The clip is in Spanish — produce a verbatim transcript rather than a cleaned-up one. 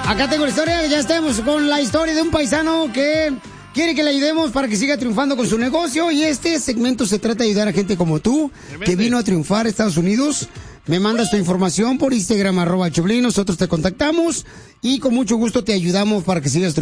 Acá tengo la historia, ya estamos con la historia de un paisano que quiere que le ayudemos para que siga triunfando con su negocio. Y este segmento se trata de ayudar a gente como tú, que vino a triunfar a Estados Unidos. Me mandas tu información por Instagram, arroba Choplin, nosotros te contactamos y con mucho gusto te ayudamos para que sigas triunfando.